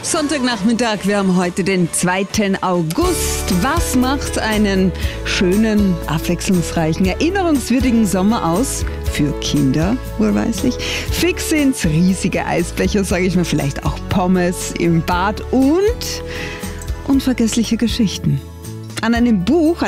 Sonntagnachmittag, wir haben heute den 2. August. Was macht einen schönen, abwechslungsreichen, erinnerungswürdigen Sommer aus? Für Kinder, wohlweislich. Fix sind's riesige Eisbecher, sage ich mal, vielleicht auch Pommes im Bad und unvergessliche Geschichten. An einem Buch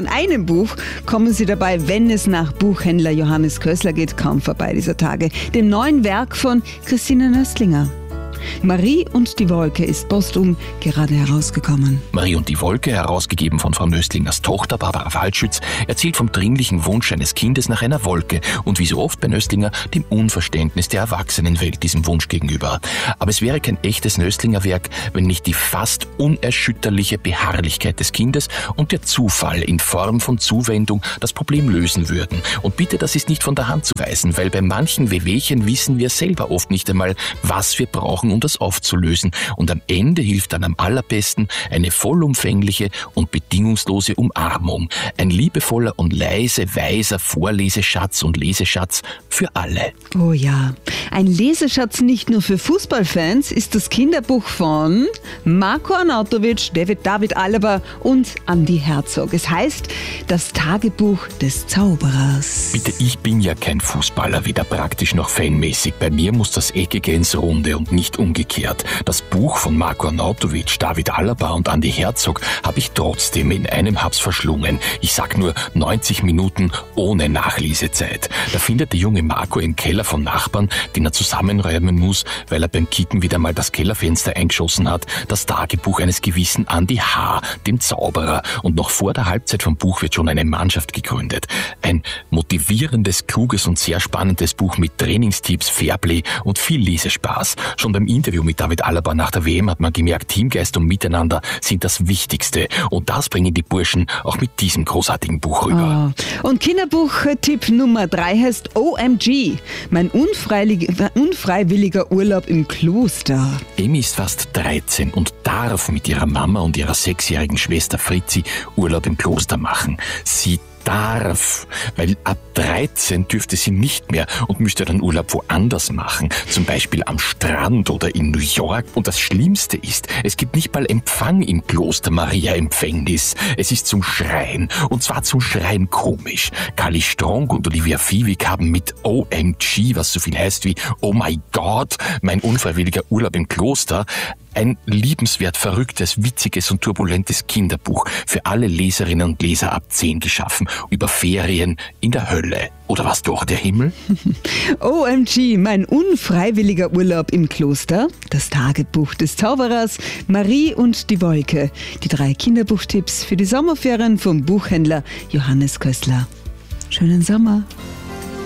kommen Sie dabei, wenn es nach Buchhändler Johannes Kössler geht, kaum vorbei dieser Tage. Dem neuen Werk von Christine Nöstlinger. Marie und die Wolke ist postum gerade herausgekommen. Marie und die Wolke, herausgegeben von Frau Nöstlingers Tochter Barbara Waldschütz, erzählt vom dringlichen Wunsch eines Kindes nach einer Wolke und wie so oft bei Nöstlinger dem Unverständnis der Erwachsenenwelt diesem Wunsch gegenüber. Aber es wäre kein echtes Nöstlinger-Werk, wenn nicht die fast unerschütterliche Beharrlichkeit des Kindes und der Zufall in Form von Zuwendung das Problem lösen würden. Und bitte, das ist nicht von der Hand zu weisen, weil bei manchen Wehwehchen wissen wir selber oft nicht einmal, was wir brauchen, um das aufzulösen. Und am Ende hilft dann am allerbesten eine vollumfängliche und bedingungslose Umarmung. Ein liebevoller und leise, weiser Vorleseschatz und Leseschatz für alle. Oh ja, ein Leseschatz nicht nur für Fußballfans ist das Kinderbuch von Marko Arnautovic, David Alaba und Andi Herzog. Es heißt Das Tagebuch des Zauberers. Bitte, ich bin ja kein Fußballer, weder praktisch noch fanmäßig. Bei mir muss das Eckige ins Runde und nicht umgekehrt. Das Buch von Marko Arnautovic, David Alaba und Andi Herzog habe ich trotzdem in einem Haps verschlungen. Ich sag nur 90 Minuten ohne Nachlesezeit. Da findet der junge Marco im Keller vom Nachbarn, den er zusammenräumen muss, weil er beim Kicken wieder mal das Kellerfenster eingeschossen hat, das Tagebuch eines gewissen Andi H., dem Zauberer. Und noch vor der Halbzeit vom Buch wird schon eine Mannschaft gegründet. Ein motivierendes, kluges und sehr spannendes Buch mit Trainingstipps, Fairplay und viel Lesespaß. Schon beim Interview mit David Alaba nach der WM hat man gemerkt, Teamgeist und Miteinander sind das Wichtigste. Und das bringen die Burschen auch mit diesem großartigen Buch rüber. Oh. Und Kinderbuch-Tipp Nummer 3 heißt OMG, mein unfreiwilliger Urlaub im Kloster. Amy ist fast 13 und darf mit ihrer Mama und ihrer 6-jährigen Schwester Fritzi Urlaub im Kloster machen. Sie darf, weil ab 13 dürfte sie nicht mehr und müsste dann Urlaub woanders machen, zum Beispiel am Strand oder in New York. Und das Schlimmste ist, es gibt nicht mal Empfang im Kloster Maria Empfängnis. Es ist zum Schreien, und zwar zum Schreien komisch. Kali Strong und Olivia Fiewig haben mit OMG, was so viel heißt wie Oh my God, mein unfreiwilliger Urlaub im Kloster, ein liebenswert verrücktes, witziges und turbulentes Kinderbuch für alle Leserinnen und Leser ab 10 geschaffen, über Ferien in der Hölle. Oder was doch, der Himmel? OMG, mein unfreiwilliger Urlaub im Kloster, das Tagebuch des Zauberers, Marie und die Wolke. Die 3 Kinderbuchtipps für die Sommerferien vom Buchhändler Johannes Kössler. Schönen Sommer!